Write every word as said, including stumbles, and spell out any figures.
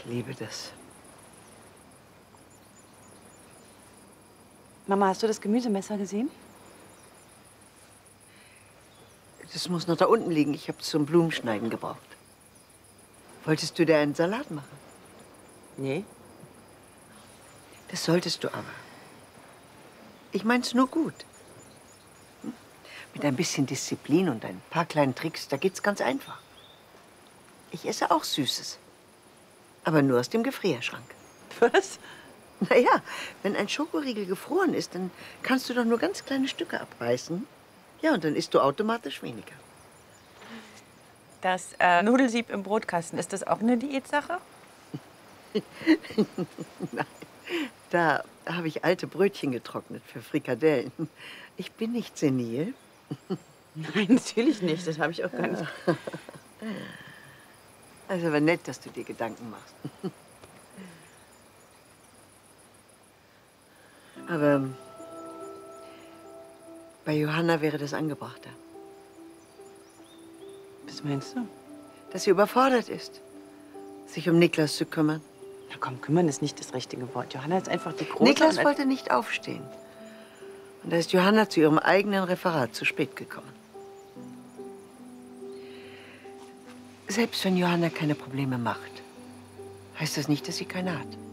liebe das. Mama, hast du das Gemüsemesser gesehen? Das muss noch da unten liegen. Ich habe es zum Blumenschneiden gebraucht. Wolltest du dir einen Salat machen? Nee. Das solltest du aber. Ich mein's nur gut. Hm? Mit ein bisschen Disziplin und ein paar kleinen Tricks, da geht's ganz einfach. Ich esse auch Süßes. Aber nur aus dem Gefrierschrank. Was? Naja, wenn ein Schokoriegel gefroren ist, dann kannst du doch nur ganz kleine Stücke abreißen. Ja, und dann isst du automatisch weniger. Das äh, Nudelsieb im Brotkasten, ist das auch eine Diätsache? Nein, da habe ich alte Brötchen getrocknet für Frikadellen. Ich bin nicht senil. Nein, natürlich nicht. Das habe ich auch gar nicht. Also aber nett, dass du dir Gedanken machst. Aber bei Johanna wäre das angebrachter. Was meinst du? Dass sie überfordert ist, sich um Niklas zu kümmern. Na komm, kümmern ist nicht das richtige Wort. Johanna ist einfach die Große. Niklas wollte nicht aufstehen. Und da ist Johanna zu ihrem eigenen Referat zu spät gekommen. Selbst wenn Johanna keine Probleme macht, heißt das nicht, dass sie keine hat.